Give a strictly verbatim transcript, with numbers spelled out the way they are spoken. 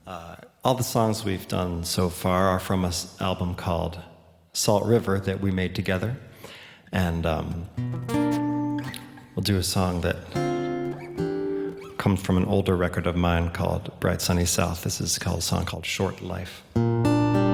Uh, all the songs we've done so far are from an album called Salt River that we made together. And um, we'll do a song that comes from an older record of mine called Bright Sunny South. This is called a song called Short Life.